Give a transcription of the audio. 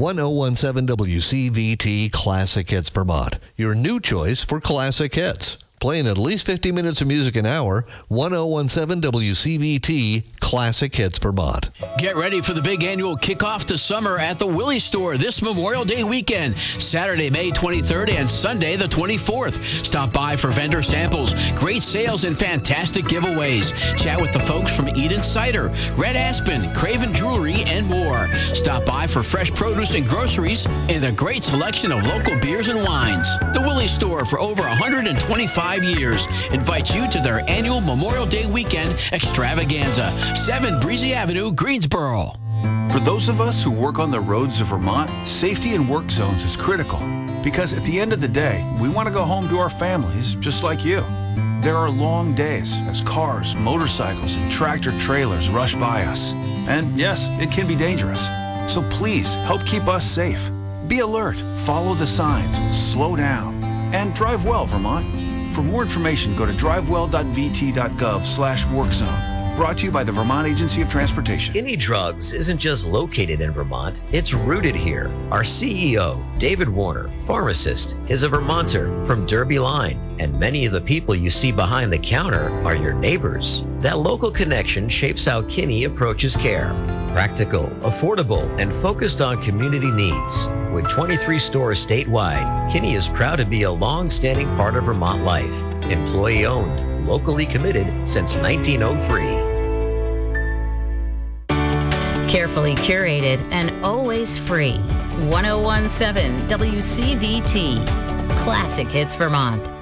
1017 WCVT Classic Hits Vermont, your new choice for classic hits. Playing at least 50 minutes of music an hour, 1017 WCVT Classic Hits Vermont. Get ready for the big annual kickoff to summer at the Willie Store this Memorial Day weekend, Saturday, May 23rd and Sunday, the 24th. Stop by for vendor samples, great sales, and fantastic giveaways. Chat with the folks from Eden Cider, Red Aspen, Craven Jewelry, and more. Stop by for fresh produce and groceries and a great selection of local beers and wines. The Willie Store, for over 125 years, invites you to their annual Memorial Day weekend extravaganza, 7 Breezy Avenue, Greensboro. For those of us who work on the roads of Vermont, safety in work zones is critical, because at the end of the day, we want to go home to our families just like you. There are long days as cars, motorcycles, and tractor trailers rush by us. And yes, it can be dangerous. So please help keep us safe. Be alert, follow the signs, slow down, and drive well, Vermont. For more information, go to drivewell.vt.gov/workzone. Brought to you by the Vermont Agency of Transportation. Skinny Drugs isn't just located in Vermont, it's rooted here. Our CEO, David Warner, pharmacist, is a Vermonter from Derby Line, and many of the people you see behind the counter are your neighbors. That local connection shapes how Kinney approaches care. Practical, affordable, and focused on community needs. With 23 stores statewide, Kinney is proud to be a long-standing part of Vermont life. Employee-owned, locally committed since 1903. Carefully curated and always free. 1017 WCVT. Classic Hits Vermont.